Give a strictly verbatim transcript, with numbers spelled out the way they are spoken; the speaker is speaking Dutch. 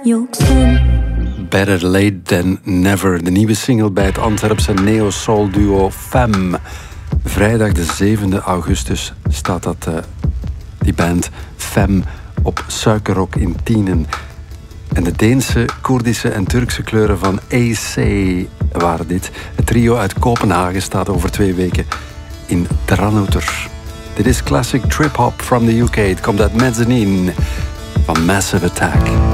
Better Late Than Never, de nieuwe single bij het Antwerpse neo-soul duo Femme. Vrijdag de zevende augustus staat dat, uh, die band Femme op Suikerrok in Tienen. En de Deense, Koerdische en Turkse kleuren van A C waren dit. Het trio uit Kopenhagen staat over twee weken in Dranouter. Dit is classic trip-hop from the U K. Het komt uit Mezzanine van Massive Attack.